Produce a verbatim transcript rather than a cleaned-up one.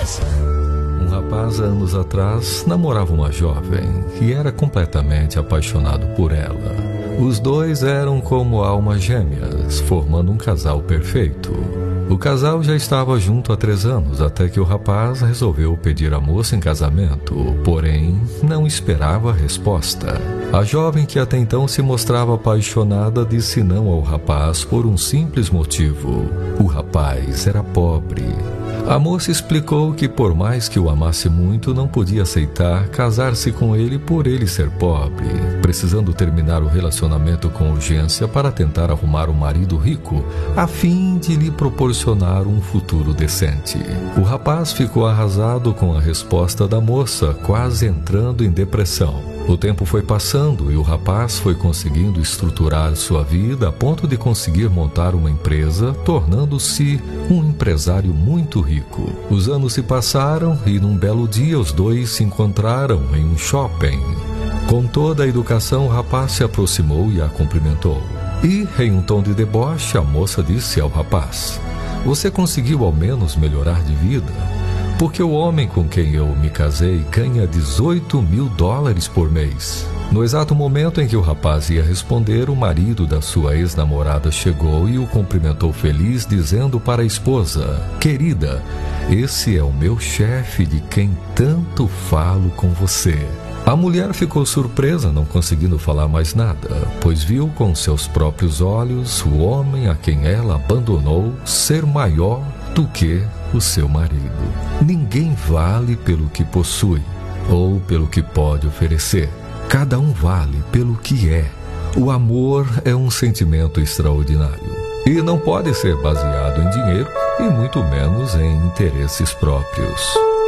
casa. Um rapaz, há anos atrás, namorava uma jovem e era completamente apaixonado por ela. Os dois eram como almas gêmeas, formando um casal perfeito. O casal já estava junto há três anos, até que o rapaz resolveu pedir a moça em casamento, porém não esperava a resposta. A jovem, que até então se mostrava apaixonada, disse não ao rapaz por um simples motivo: o rapaz era pobre. A moça explicou que, por mais que o amasse muito, não podia aceitar casar-se com ele por ele ser pobre, precisando terminar o relacionamento com urgência para tentar arrumar um marido rico, a fim de lhe proporcionar um futuro decente. O rapaz ficou arrasado com a resposta da moça, quase entrando em depressão. O tempo foi passando e o rapaz foi conseguindo estruturar sua vida a ponto de conseguir montar uma empresa, tornando-se um empresário muito rico. Os anos se passaram e num belo dia os dois se encontraram em um shopping. Com toda a educação, o rapaz se aproximou e a cumprimentou. E, em um tom de deboche, a moça disse ao rapaz: "Você conseguiu ao menos melhorar de vida? Porque o homem com quem eu me casei ganha dezoito mil dólares por mês." No exato momento em que o rapaz ia responder, o marido da sua ex-namorada chegou e o cumprimentou feliz, dizendo para a esposa: "Querida, esse é o meu chefe de quem tanto falo com você." A mulher ficou surpresa, não conseguindo falar mais nada, pois viu com seus próprios olhos o homem a quem ela abandonou ser maior do que o seu marido. Ninguém vale pelo que possui ou pelo que pode oferecer. Cada um vale pelo que é. O amor é um sentimento extraordinário e não pode ser baseado em dinheiro e muito menos em interesses próprios.